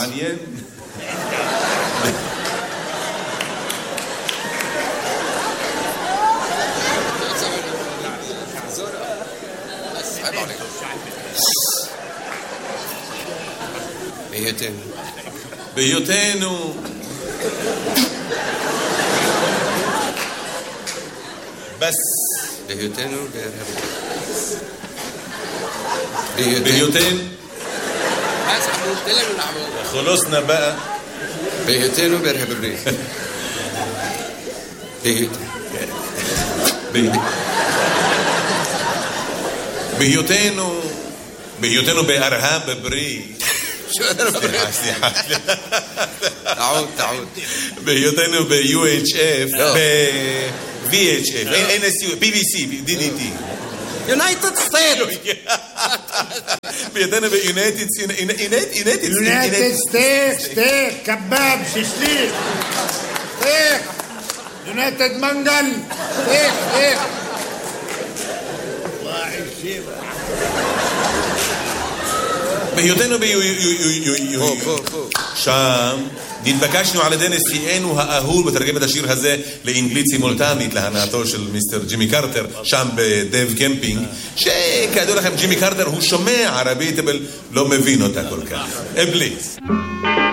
מעניין. בהיותנו בס בהיותנו בהיותנו خلصنا بقى בהיותנו בארה"ב בהיותנו בארה"ב ברית. סליחה. تعود בהיותנו ב-UHF ב-VHF NSU BBC DDT United States בהיותנו ב-United ستيك كباب شيشليك ستيك يونايتد منجل ستيك الله يشفيك בהיותנו שם נתבקשנו על ידי נשיאנו האהוב לתרגם את השיר הזה לאנגלית סימולטנית להנאתו של מיסטר ג'ימי קרטר שם בדב קמפינג, שכידוע לכם ג'ימי קרטר הוא שומע ערבית אבל לא מבין אותה כל כך. אבליס